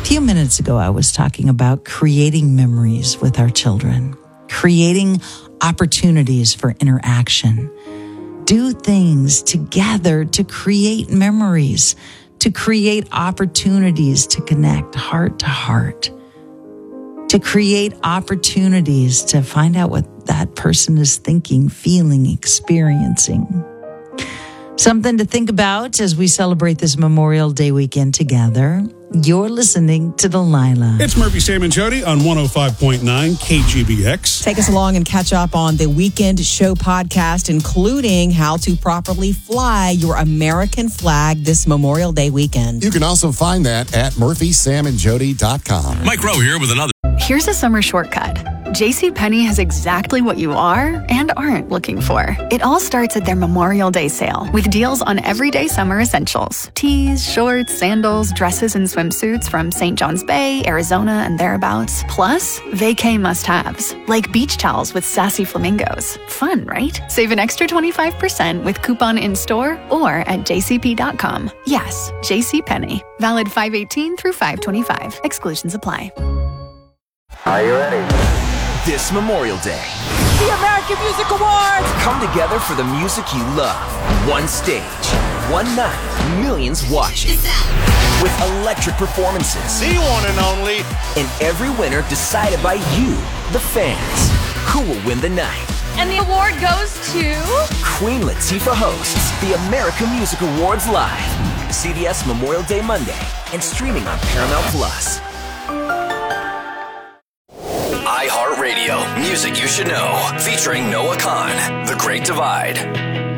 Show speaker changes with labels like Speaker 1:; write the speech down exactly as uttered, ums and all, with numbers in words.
Speaker 1: few minutes ago, I was talking about creating memories with our children, creating opportunities for interaction. Do things together to create memories, to create opportunities to connect heart to heart, to create opportunities to find out what that person is thinking, feeling, experiencing. Something to think about as we celebrate this Memorial Day weekend together. You're listening to Delilah.
Speaker 2: It's Murphy, Sam, and Jody on one oh five point nine K G B X.
Speaker 3: Take us along and catch up on the Weekend Show podcast, including how to properly fly your American flag this Memorial Day weekend.
Speaker 4: You can also find that at murphy sam and jody dot com.
Speaker 5: Mike Rowe here with another.
Speaker 6: Here's a summer shortcut. JCPenney has exactly what you are and aren't looking for. It all starts at their Memorial Day sale with deals on everyday summer essentials. Tees, shorts, sandals, dresses, and swimsuits from Saint John's Bay, Arizona, and thereabouts. Plus, vacay must-haves, like beach towels with sassy flamingos. Fun, right? Save an extra twenty-five percent with coupon in-store or at j c p dot com. Yes, JCPenney. Valid five eighteen through five twenty-five. Exclusions apply.
Speaker 7: Are you ready?
Speaker 5: This Memorial Day,
Speaker 8: the American Music Awards
Speaker 5: come together for the music you love. One stage, one night, millions watching. With electric performances.
Speaker 7: The one and only.
Speaker 5: And every winner decided by you, the fans. Who will win the night?
Speaker 8: And the award goes to...
Speaker 5: Queen Latifah hosts the American Music Awards live. C B S Memorial Day Monday and streaming on Paramount Plus. iHeartRadio, music you should know, featuring Noah Khan, The Great Divide.